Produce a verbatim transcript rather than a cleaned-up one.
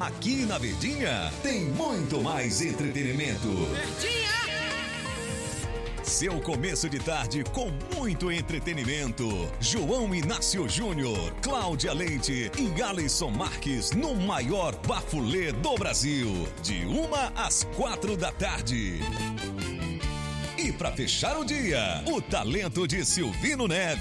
Aqui na Verdinha tem muito mais entretenimento. Verdinha! Seu começo de tarde com muito entretenimento. João Inácio Júnior, Cláudia Leite e Alisson Marques no maior bafulê do Brasil. De uma às quatro da tarde. E para fechar o dia, o talento de Silvino Neves.